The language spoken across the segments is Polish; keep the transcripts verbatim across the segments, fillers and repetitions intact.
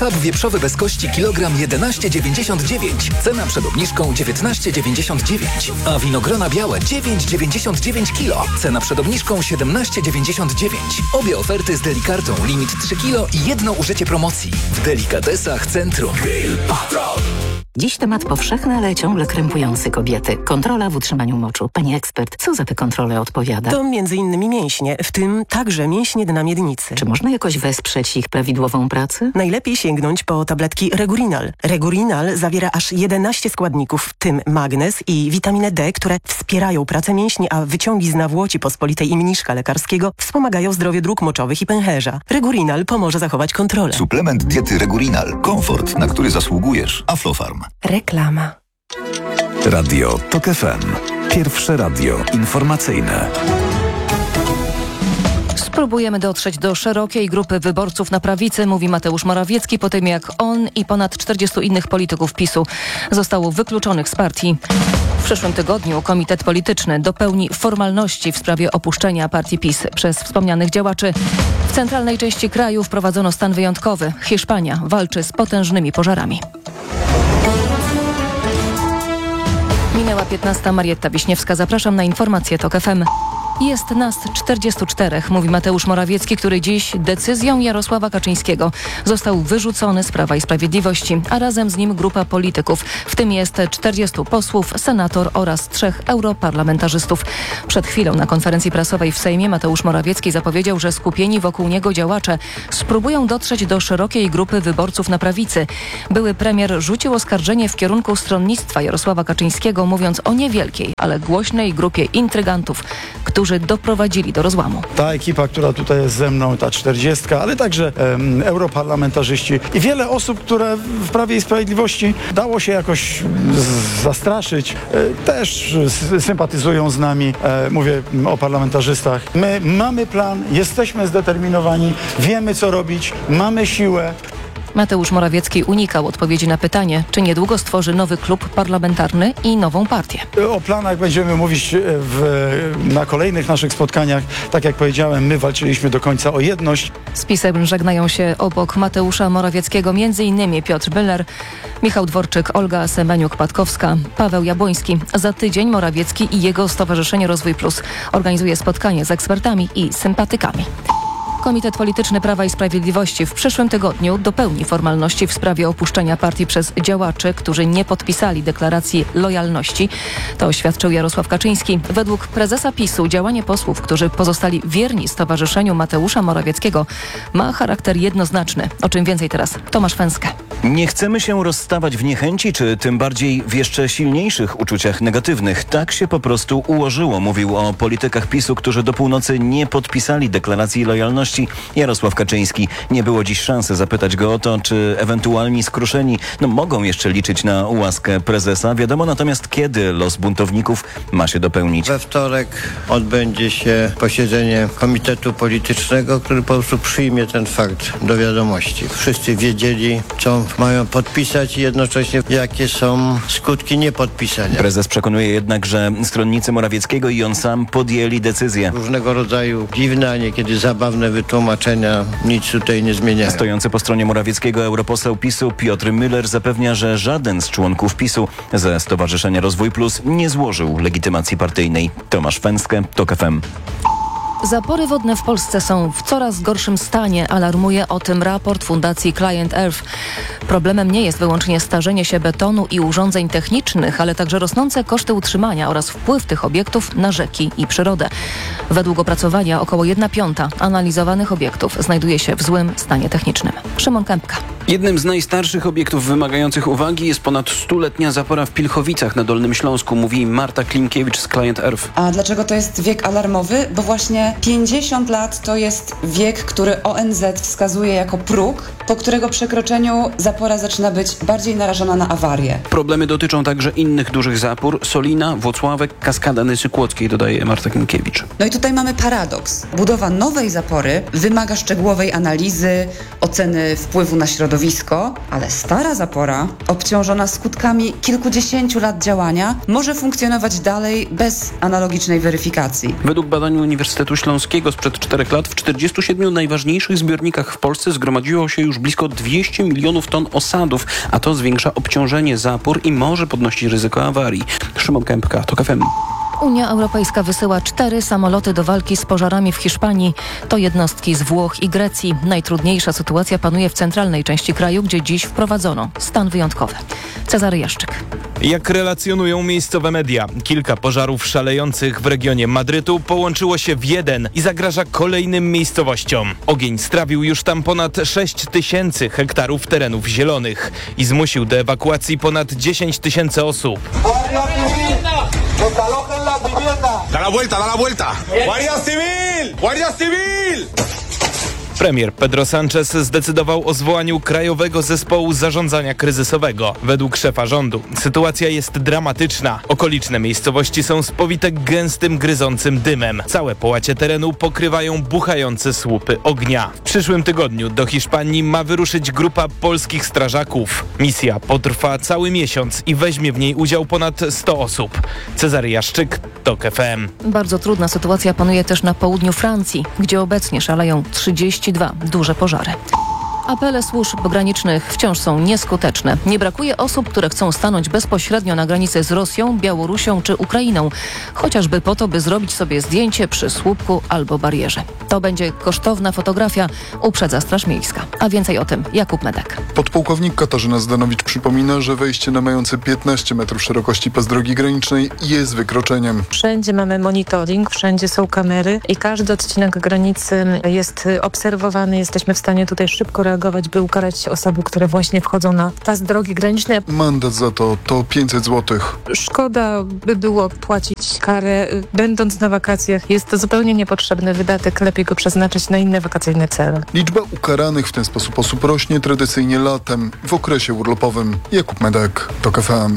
schab wieprzowy bez kości kilogram jedenaście dziewięćdziesiąt dziewięć. Cena przed obniżką dziewiętnaście dziewięćdziesiąt dziewięć. A winogrona białe dziewięć dziewięćdziesiąt dziewięć kilo. Cena przed obniżką siedemnaście dziewięćdziesiąt dziewięć. Obie oferty z Delikartą. Limit trzy kilo i jedno użycie promocji. W Delikatesach Centrum. Grill Patrol. Dziś temat powszechny, ale ciągle krępujący kobiety. Kontrola w utrzymaniu moczu. Pani ekspert, co za tę kontrolę odpowiada? To między innymi mięśnie, w tym także mięśnie dna miednicy. Czy można jakoś wesprzeć ich prawidłową pracę? Najlepiej sięgnąć po tabletki Regurinal. Regurinal zawiera aż jedenaście składników, w tym magnez i witaminę D, które wspierają pracę mięśni, a wyciągi z nawłoci pospolitej i mniszka lekarskiego wspomagają zdrowie dróg moczowych i pęcherza. Regurinal pomoże zachować kontrolę. Suplement diety Regurinal. Komfort, na który zasługujesz. Aflofarm. Reklama. Radio TOK F M. Pierwsze radio informacyjne. Spróbujemy dotrzeć do szerokiej grupy wyborców na prawicy, mówi Mateusz Morawiecki, po tym jak on i ponad czterdziestu innych polityków PiSu zostało wykluczonych z partii. W przyszłym tygodniu Komitet Polityczny dopełni formalności w sprawie opuszczenia partii PiS przez wspomnianych działaczy. W centralnej części kraju wprowadzono stan wyjątkowy. Hiszpania walczy z potężnymi pożarami. Minęła piętnasta. Marietta Wiśniewska. Zapraszam na informacje TOK F M. Jest nas czterdziestu czterech, mówi Mateusz Morawiecki, który dziś decyzją Jarosława Kaczyńskiego został wyrzucony z Prawa i Sprawiedliwości, a razem z nim grupa polityków, w tym jest czterdziestu posłów, senator oraz trzech europarlamentarzystów. Przed chwilą na konferencji prasowej w Sejmie Mateusz Morawiecki zapowiedział, że skupieni wokół niego działacze spróbują dotrzeć do szerokiej grupy wyborców na prawicy. Były premier rzucił oskarżenie w kierunku stronnictwa Jarosława Kaczyńskiego, mówiąc o niewielkiej, ale głośnej grupie intrygantów, którzy doprowadzili do rozłamu. Ta ekipa, która tutaj jest ze mną, ta czterdziestka, ale także um, europarlamentarzyści i wiele osób, które w Prawie i Sprawiedliwości dało się jakoś z- zastraszyć, e, też s- sympatyzują z nami. E, mówię o parlamentarzystach. My mamy plan, jesteśmy zdeterminowani, wiemy co robić, mamy siłę. Mateusz Morawiecki unikał odpowiedzi na pytanie, czy niedługo stworzy nowy klub parlamentarny i nową partię. O planach będziemy mówić w, na kolejnych naszych spotkaniach. Tak jak powiedziałem, my walczyliśmy do końca o jedność. Z PiS-em żegnają się obok Mateusza Morawieckiego m.in. Piotr Byler, Michał Dworczyk, Olga Semeniuk-Patkowska, Paweł Jabłoński. Za tydzień Morawiecki i jego Stowarzyszenie Rozwój Plus organizuje spotkanie z ekspertami i sympatykami. Komitet Polityczny Prawa i Sprawiedliwości w przyszłym tygodniu dopełni formalności w sprawie opuszczenia partii przez działaczy, którzy nie podpisali deklaracji lojalności. To oświadczył Jarosław Kaczyński. Według prezesa PiSu działanie posłów, którzy pozostali wierni Stowarzyszeniu Mateusza Morawieckiego, ma charakter jednoznaczny. O czym więcej teraz Tomasz Fęskę. Nie chcemy się rozstawać w niechęci, czy tym bardziej w jeszcze silniejszych uczuciach negatywnych. Tak się po prostu ułożyło, mówił o politykach PiSu, którzy do północy nie podpisali deklaracji lojalności. Jarosław Kaczyński. Nie było dziś szansy zapytać go o to, czy ewentualni skruszeni no, mogą jeszcze liczyć na łaskę prezesa. Wiadomo natomiast, kiedy los buntowników ma się dopełnić. We wtorek odbędzie się posiedzenie Komitetu Politycznego, który po prostu przyjmie ten fakt do wiadomości. Wszyscy wiedzieli, co mają podpisać i jednocześnie jakie są skutki niepodpisania. Prezes przekonuje jednak, że stronnicy Morawieckiego i on sam podjęli decyzję. Różnego rodzaju dziwne, a niekiedy zabawne wytłumaczenia nic tutaj nie zmieniają. Stojący po stronie Morawieckiego europoseł PiSu Piotr Müller zapewnia, że żaden z członków PiSu ze Stowarzyszenia Rozwój Plus nie złożył legitymacji partyjnej. Tomasz Fęskę, TOK F M. Zapory wodne w Polsce są w coraz gorszym stanie, alarmuje o tym raport Fundacji Client Earth. Problemem nie jest wyłącznie starzenie się betonu i urządzeń technicznych, ale także rosnące koszty utrzymania oraz wpływ tych obiektów na rzeki i przyrodę. Według opracowania około jedna piąta analizowanych obiektów znajduje się w złym stanie technicznym. Szymon Kępka. Jednym z najstarszych obiektów wymagających uwagi jest ponad stuletnia zapora w Pilchowicach na Dolnym Śląsku, mówi Marta Klimkiewicz z Client Earth. A dlaczego to jest wiek alarmowy? Bo właśnie pięćdziesiąt lat to jest wiek, który O N Z wskazuje jako próg, po którego przekroczeniu zapora zaczyna być bardziej narażona na awarię. Problemy dotyczą także innych dużych zapór: Solina, Włocławek, Kaskada Nysy Kłodzkiej, dodaje Marta Klimkiewicz. No i tutaj mamy paradoks. Budowa nowej zapory wymaga szczegółowej analizy, oceny wpływu na środowisko, uzdrowisko, ale stara zapora, obciążona skutkami kilkudziesięciu lat działania, może funkcjonować dalej bez analogicznej weryfikacji. Według badań Uniwersytetu Śląskiego sprzed czterech lat w czterdziestu siedmiu najważniejszych zbiornikach w Polsce zgromadziło się już blisko dwieście milionów ton osadów, a to zwiększa obciążenie zapór i może podnosić ryzyko awarii. Szymon Kępka, TOK F M. Unia Europejska wysyła cztery samoloty do walki z pożarami w Hiszpanii. To jednostki z Włoch i Grecji. Najtrudniejsza sytuacja panuje w centralnej części kraju, gdzie dziś wprowadzono stan wyjątkowy. Cezary Jaszczyk. Jak relacjonują miejscowe media, kilka pożarów szalejących w regionie Madrytu połączyło się w jeden i zagraża kolejnym miejscowościom. Ogień strawił już tam ponad sześć tysięcy hektarów terenów zielonych i zmusił do ewakuacji ponad dziesięć tysięcy osób. Da la vuelta, da la vuelta. Guardia Civil! Guardia Civil! Premier Pedro Sánchez zdecydował o zwołaniu Krajowego Zespołu Zarządzania Kryzysowego. Według szefa rządu sytuacja jest dramatyczna. Okoliczne miejscowości są spowite gęstym, gryzącym dymem. Całe połacie terenu pokrywają buchające słupy ognia. W przyszłym tygodniu do Hiszpanii ma wyruszyć grupa polskich strażaków. Misja potrwa cały miesiąc i weźmie w niej udział ponad sto osób. Cezary Jaszczyk, TOK F M. Bardzo trudna sytuacja panuje też na południu Francji, gdzie obecnie szaleją trzydzieści dwa duże pożary. Apele służb granicznych wciąż są nieskuteczne. Nie brakuje osób, które chcą stanąć bezpośrednio na granicy z Rosją, Białorusią czy Ukrainą, chociażby po to, by zrobić sobie zdjęcie przy słupku albo barierze. To będzie kosztowna fotografia, uprzedza Straż Miejska. A więcej o tym Jakub Medek. Podpułkownik Katarzyna Zdanowicz przypomina, że wejście na mający piętnaście metrów szerokości pas drogi granicznej jest wykroczeniem. Wszędzie mamy monitoring, wszędzie są kamery i każdy odcinek granicy jest obserwowany. Jesteśmy w stanie tutaj szybko reagować, by ukarać osoby, które właśnie wchodzą na pas drogi granicznej. Mandat za to to pięćset złotych. Szkoda by było płacić karę, będąc na wakacjach. Jest to zupełnie niepotrzebny wydatek, lepiej go przeznaczyć na inne wakacyjne cele. Liczba ukaranych w ten sposób osób rośnie tradycyjnie latem, w okresie urlopowym. Jakub Medek, TOK F M.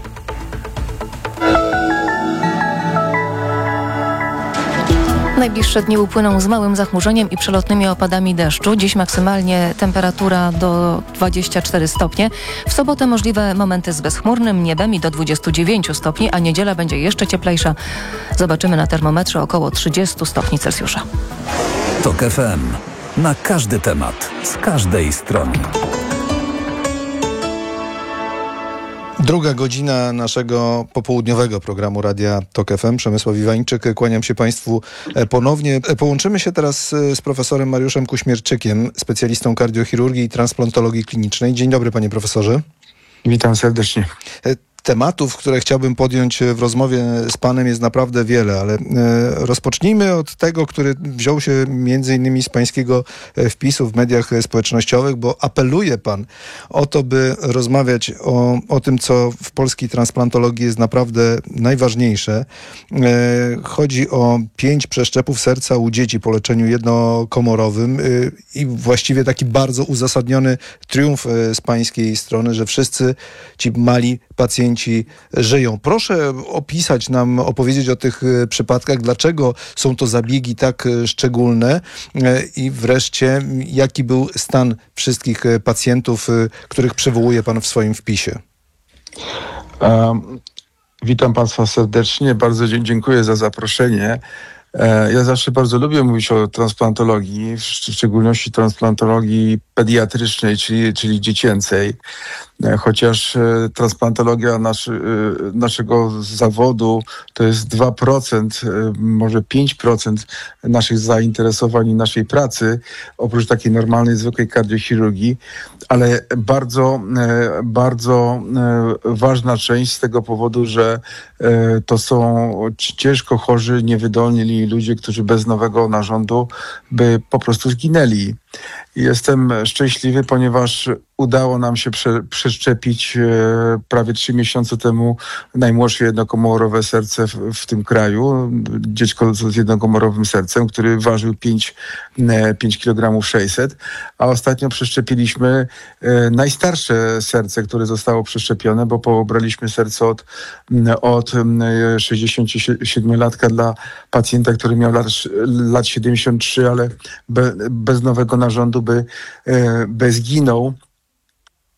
Najbliższe dni upłyną z małym zachmurzeniem i przelotnymi opadami deszczu. Dziś maksymalnie temperatura do dwudziestu czterech stopni. W sobotę możliwe momenty z bezchmurnym niebem i do dwudziestu dziewięciu stopni, a niedziela będzie jeszcze cieplejsza. Zobaczymy na termometrze około trzydziestu stopni Celsjusza. TOK F M. Na każdy temat, z każdej strony. Druga godzina naszego popołudniowego programu Radia TOK F M. Przemysław Iwańczyk, kłaniam się Państwu ponownie. Połączymy się teraz z profesorem Mariuszem Kuśmierczykiem, specjalistą kardiochirurgii i transplantologii klinicznej. Dzień dobry, panie profesorze. Witam serdecznie. Tematów, które chciałbym podjąć w rozmowie z panem, jest naprawdę wiele, ale rozpocznijmy od tego, który wziął się między innymi z pańskiego wpisu w mediach społecznościowych, bo apeluje pan o to, by rozmawiać o, o tym, co w polskiej transplantologii jest naprawdę najważniejsze. Chodzi o pięć przeszczepów serca u dzieci po leczeniu jednokomorowym i właściwie taki bardzo uzasadniony triumf z pańskiej strony, że wszyscy ci mali pacjenci żyją. Proszę opisać nam, opowiedzieć o tych przypadkach, dlaczego są to zabiegi tak szczególne i wreszcie jaki był stan wszystkich pacjentów, których przywołuje pan w swoim wpisie. Um, witam Państwa serdecznie, bardzo dziękuję za zaproszenie. Ja zawsze bardzo lubię mówić o transplantologii, w szczególności transplantologii pediatrycznej, czyli, czyli dziecięcej. Chociaż transplantologia nasz, naszego zawodu to jest dwa procent, może pięć procent naszych zainteresowań i naszej pracy, oprócz takiej normalnej, zwykłej kardiochirurgii, ale bardzo, bardzo ważna część z tego powodu, że to są ciężko chorzy, niewydolni ludzie, którzy bez nowego narządu by po prostu zginęli. Jestem szczęśliwy, ponieważ udało nam się prze, przeszczepić e, prawie trzy miesiące temu najmłodsze jednokomorowe serce w, w tym kraju. Dziecko z jednokomorowym sercem, który ważył pięć kilogramów sześćset, a ostatnio przeszczepiliśmy e, najstarsze serce, które zostało przeszczepione, bo pobraliśmy serce od, od sześćdziesięciosiedmiolatka dla pacjenta, który miał lat, lat siedemdziesiąt trzy, ale be, bez nowego narządu by, by zginął.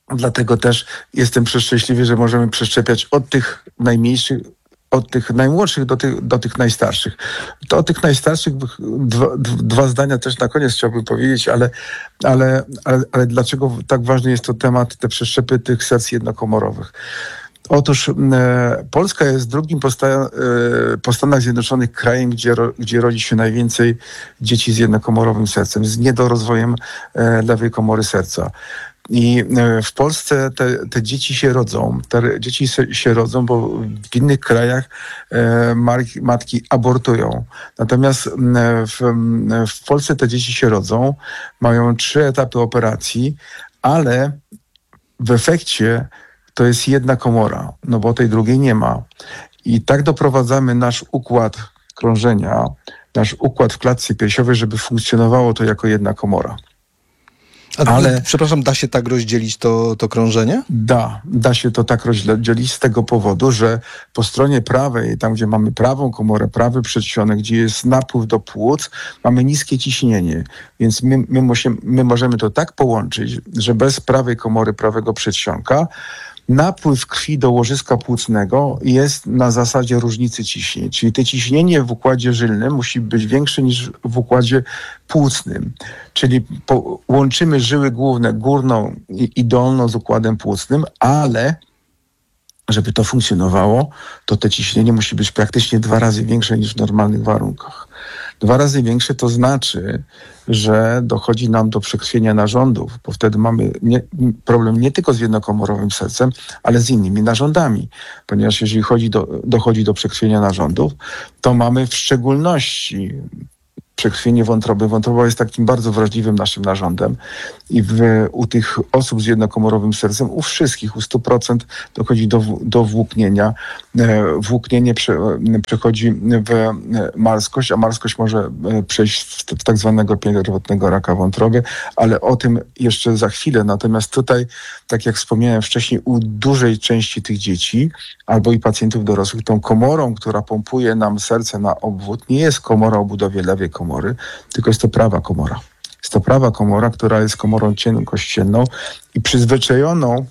Dlatego też jestem przeszczęśliwy, że możemy przeszczepiać od tych najmniejszych, od tych najmłodszych do tych, do tych najstarszych. To o tych najstarszych dwa, dwa zdania też na koniec chciałbym powiedzieć, ale, ale, ale, ale dlaczego tak ważny jest to temat, te przeszczepy tych serc jednokomorowych? Otóż e, Polska jest drugim po, sta, e, po Stanach Zjednoczonych krajem, gdzie, ro, gdzie rodzi się najwięcej dzieci z jednokomorowym sercem, z niedorozwojem e, lewej komory serca. I w Polsce te, te dzieci się rodzą, te dzieci się rodzą, bo w innych krajach e, matki abortują. Natomiast w, w Polsce te dzieci się rodzą, mają trzy etapy operacji, ale w efekcie to jest jedna komora, no bo tej drugiej nie ma. I tak doprowadzamy nasz układ krążenia, nasz układ w klatce piersiowej, żeby funkcjonowało to jako jedna komora. A, ale, przepraszam, da się tak rozdzielić to, to krążenie? Da, da się to tak rozdzielić z tego powodu, że po stronie prawej, tam gdzie mamy prawą komorę, prawy przedsionek, gdzie jest napływ do płuc, mamy niskie ciśnienie. Więc my, my, musimy, my możemy to tak połączyć, że bez prawej komory, prawego przedsionka napływ krwi do łożyska płucnego jest na zasadzie różnicy ciśnień. Czyli to ciśnienie w układzie żylnym musi być większe niż w układzie płucnym. Czyli po, łączymy żyły główne, górną i, i dolną z układem płucnym, ale żeby to funkcjonowało, to te ciśnienie musi być praktycznie dwa razy większe niż w normalnych warunkach. Dwa razy większe to znaczy, że dochodzi nam do przekrwienia narządów, bo wtedy mamy nie, problem nie tylko z jednokomorowym sercem, ale z innymi narządami. Ponieważ jeżeli chodzi do, dochodzi do przekrwienia narządów, to mamy w szczególności przekrwienie wątroby. Wątroba jest takim bardzo wrażliwym naszym narządem i w, u tych osób z jednokomorowym sercem, u wszystkich, u stu procent dochodzi do, do włóknienia. Włóknienie prze, przechodzi w marskość, a marskość może przejść w, w tak zwanego pierwotnego raka wątroby, ale o tym jeszcze za chwilę. Natomiast tutaj, tak jak wspomniałem wcześniej, u dużej części tych dzieci albo i pacjentów dorosłych, tą komorą, która pompuje nam serce na obwód, nie jest komora o budowie lewej komory, tylko jest to prawa komora. Jest to prawa komora, która jest komorą cienkościenną i przyzwyczajoną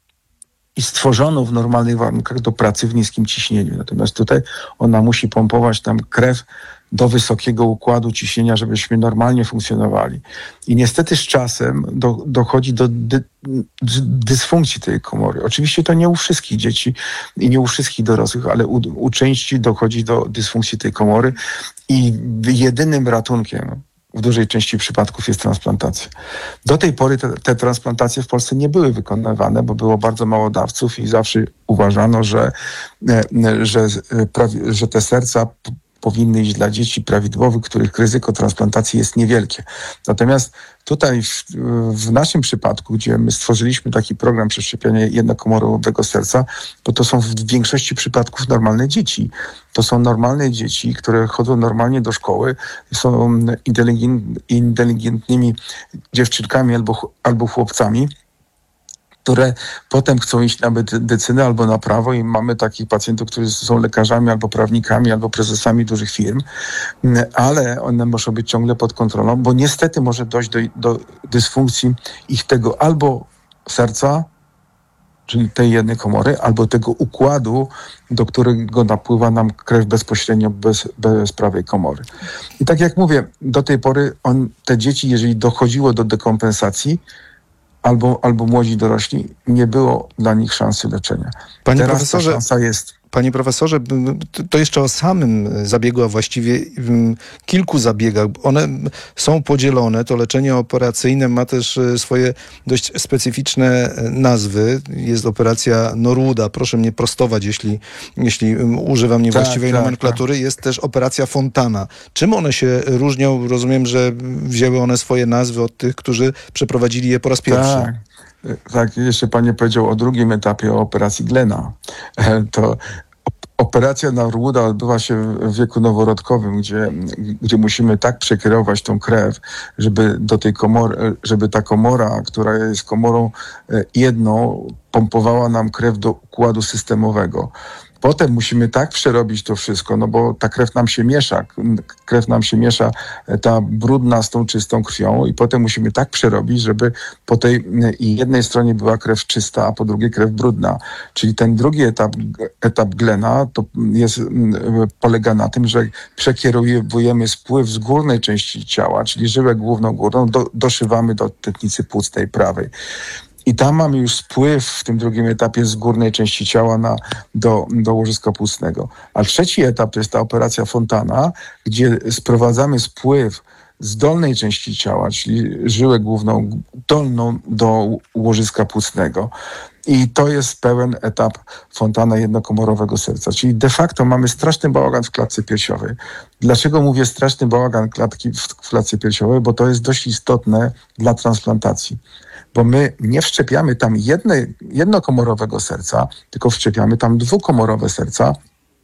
i stworzoną w normalnych warunkach do pracy w niskim ciśnieniu. Natomiast tutaj ona musi pompować nam krew do wysokiego układu ciśnienia, żebyśmy normalnie funkcjonowali. I niestety z czasem do, dochodzi do dy, dysfunkcji tej komory. Oczywiście to nie u wszystkich dzieci i nie u wszystkich dorosłych, ale u, u części dochodzi do dysfunkcji tej komory i jedynym ratunkiem w dużej części przypadków jest transplantacja. Do tej pory te, te transplantacje w Polsce nie były wykonywane, bo było bardzo mało dawców i zawsze uważano, że, że, że te serca powinny iść dla dzieci prawidłowych, których ryzyko transplantacji jest niewielkie. Natomiast tutaj w, w naszym przypadku, gdzie my stworzyliśmy taki program przeszczepiania jednokomorowego serca, bo to są w większości przypadków normalne dzieci. To są normalne dzieci, które chodzą normalnie do szkoły, są inteligent, inteligentnymi dziewczynkami albo, albo chłopcami, które potem chcą iść na medycynę albo na prawo i mamy takich pacjentów, którzy są lekarzami albo prawnikami, albo prezesami dużych firm, ale one muszą być ciągle pod kontrolą, bo niestety może dojść do, do dysfunkcji ich tego albo serca, czyli tej jednej komory, albo tego układu, do którego napływa nam krew bezpośrednio bez, bez prawej komory. I tak jak mówię, do tej pory on, te dzieci, jeżeli dochodziło do dekompensacji, albo, albo młodzi dorośli, nie było dla nich szansy leczenia. Panie Teraz profesorze, ta szansa jest. Panie profesorze, to jeszcze o samym zabiegu, a właściwie kilku zabiegach. One są podzielone. To leczenie operacyjne ma też swoje dość specyficzne nazwy. Jest operacja Norwooda. Proszę mnie prostować, jeśli, jeśli używam niewłaściwej tak, nomenklatury. Tak. Jest też operacja Fontana. Czym one się różnią? Rozumiem, że wzięły one swoje nazwy od tych, którzy przeprowadzili je po raz pierwszy. Tak. Tak, jeszcze pan nie powiedział o drugim etapie, o operacji Glena. To operacja Norwooda odbywa się w wieku noworodkowym, gdzie, gdzie musimy tak przekierować tą krew, żeby do tej komory, żeby ta komora, która jest komorą jedną, pompowała nam krew do układu systemowego. Potem musimy tak przerobić to wszystko, no bo ta krew nam się miesza, krew nam się miesza, ta brudna z tą czystą krwią i potem musimy tak przerobić, żeby po tej jednej stronie była krew czysta, a po drugiej krew brudna. Czyli ten drugi etap, etap Glena to jest, polega na tym, że przekierowujemy spływ z górnej części ciała, czyli żyłę główną górną, do, doszywamy do tętnicy płucnej prawej. I tam mamy już spływ w tym drugim etapie z górnej części ciała na, do, do łożyska płucnego. A trzeci etap to jest ta operacja Fontana, gdzie sprowadzamy spływ z dolnej części ciała, czyli żyłę główną dolną do łożyska płucnego. I to jest pełen etap Fontana jednokomorowego serca. Czyli de facto mamy straszny bałagan w klatce piersiowej. Dlaczego mówię straszny bałagan klatki w klatce piersiowej? Bo to jest dość istotne dla transplantacji. Bo my nie wszczepiamy tam jedne, jednokomorowego serca, tylko wszczepiamy tam dwukomorowe serca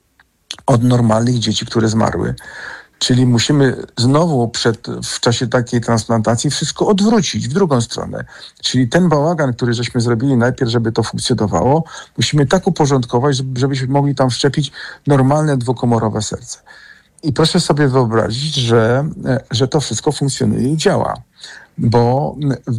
od normalnych dzieci, które zmarły. Czyli musimy znowu przed, w czasie takiej transplantacji wszystko odwrócić w drugą stronę. Czyli ten bałagan, który żeśmy zrobili najpierw, żeby to funkcjonowało, musimy tak uporządkować, żebyśmy mogli tam wszczepić normalne dwukomorowe serce. I proszę sobie wyobrazić, że, że to wszystko funkcjonuje i działa. Bo,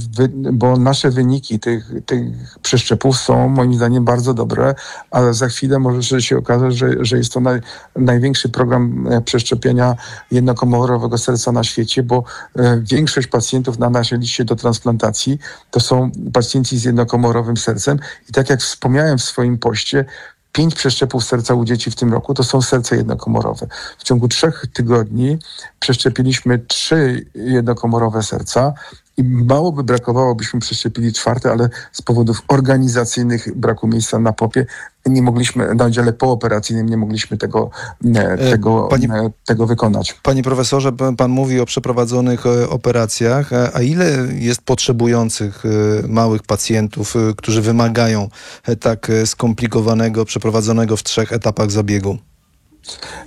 bo nasze wyniki tych, tych przeszczepów są moim zdaniem bardzo dobre, ale za chwilę może się okazać, że, że jest to naj, największy program przeszczepienia jednokomorowego serca na świecie, bo e, większość pacjentów na naszej liście do transplantacji to są pacjenci z jednokomorowym sercem i tak jak wspomniałem w swoim poście, Pięć przeszczepów serca u dzieci w tym roku to są serca jednokomorowe. W ciągu trzech tygodni przeszczepiliśmy trzy jednokomorowe serca i mało by brakowało, byśmy przeszczepili czwarte, ale z powodów organizacyjnych, braku miejsca na popie, nie mogliśmy, na oddziale pooperacyjnym nie mogliśmy tego, tego, Panie, tego wykonać. Panie profesorze, pan mówi o przeprowadzonych operacjach, a ile jest potrzebujących małych pacjentów, którzy wymagają tak skomplikowanego, przeprowadzonego w trzech etapach zabiegu?